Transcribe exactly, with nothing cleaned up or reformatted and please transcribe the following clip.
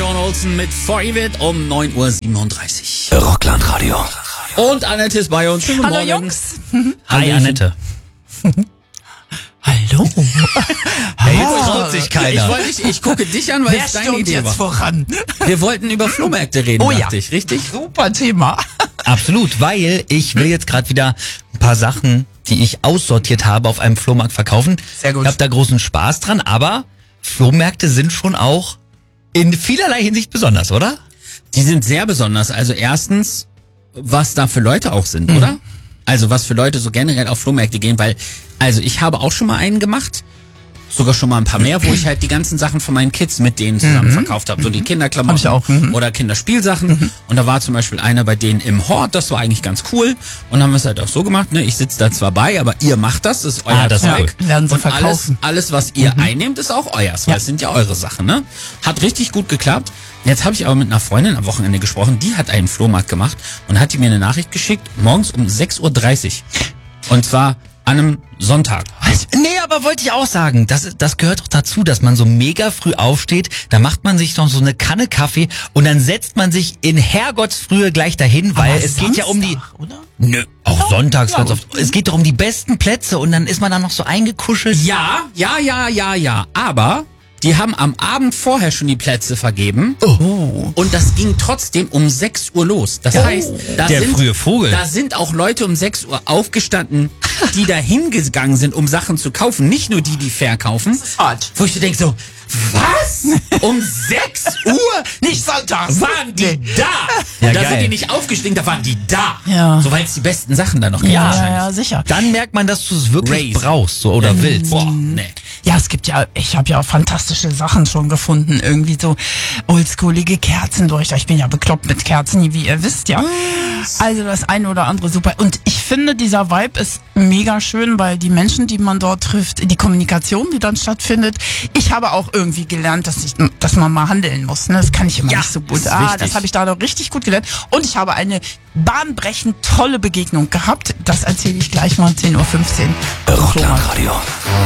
John Olsen mit Forivit um neun Uhr siebenunddreißig. Rockland-Radio. Und Annette ist bei uns. Schönen guten Hallo Morgen. Jungs. Hi Annette. Hallo. Hey, jetzt traut sich keiner. Ich, wollte nicht, ich gucke dich an, weil Wer es deine stürmt Idee jetzt war. voran? Wir wollten über Flohmärkte reden, Oh ja. dachte ich, richtig? Super Thema. Absolut, weil ich will jetzt gerade wieder ein paar Sachen, die ich aussortiert habe, auf einem Flohmarkt verkaufen. Sehr gut. Ich habe da großen Spaß dran, aber Flohmärkte sind schon auch in vielerlei Hinsicht besonders, oder? Die sind sehr besonders. Also erstens, was da für Leute auch sind, Mhm. oder? Also was für Leute so generell auf Flohmärkte gehen, weil, also ich habe auch schon mal einen gemacht, sogar schon mal ein paar mehr, wo ich halt die ganzen Sachen von meinen Kids mit denen zusammen verkauft habe. So die Kinderklamotten Hab ich auch, mhm. oder Kinderspielsachen. Und da war zum Beispiel einer bei denen im Hort, das war eigentlich ganz cool. Und haben wir es halt auch so gemacht, ne? Ich sitze da zwar bei, aber ihr macht das, das ist euer Ah, das ist Zeug. cool. Werden sie Und alles, verkaufen. alles, was ihr einnehmt, ist auch euers, weil Ja. es sind ja eure Sachen, ne? Hat richtig gut geklappt. Jetzt habe ich aber mit einer Freundin am Wochenende gesprochen, die hat einen Flohmarkt gemacht und hat die mir eine Nachricht geschickt, morgens um sechs Uhr dreißig. Und zwar an einem Sonntag. Nee, aber wollte ich auch sagen, das, das gehört doch dazu, dass man so mega früh aufsteht, da macht man sich noch so eine Kanne Kaffee und dann setzt man sich in Herrgottsfrühe gleich dahin, weil es geht ja um die... Samstag, oder? Nö, auch sonntags ganz oft. Es geht doch um die besten Plätze und dann ist man da noch so eingekuschelt. Ja, ja, ja, ja, ja. Aber die haben am Abend vorher schon die Plätze vergeben. Oh. Und das ging trotzdem um sechs Uhr los. Das heißt, da Der sind, frühe Vogel. da sind auch Leute um sechs Uhr aufgestanden, die da hingegangen sind, um Sachen zu kaufen. Nicht nur die, die verkaufen. hart. Wo ich so denke so, was? Um sechs Uhr? Nicht sonntags. Waren die da? Ja, da geil. sind die nicht aufgestiegen, da waren die da. Ja. So, weil es die besten Sachen da noch gibt. Ja, ja, wahrscheinlich. ja, sicher. Dann merkt man, dass du es wirklich Crazy. brauchst so, oder willst. Boah, nee. Ja, es gibt ja, ich habe ja auch fantastische Sachen schon gefunden. Irgendwie so oldschoolige Kerzenleuchter. Ich bin ja bekloppt mit Kerzen, wie ihr wisst, ja. Also das eine oder andere super. Und ich finde, dieser Vibe ist mega schön, weil die Menschen, die man dort trifft, die Kommunikation, die dann stattfindet. Ich habe auch irgendwie gelernt, dass ich, dass man mal handeln muss. Ne? Das kann ich immer Ja, nicht so gut. ist Ah, wichtig. das habe ich da noch richtig gut gelernt. Und ich habe eine bahnbrechend tolle Begegnung gehabt. Das erzähle ich gleich mal um zehn Uhr fünfzehn. Rockland-Radio.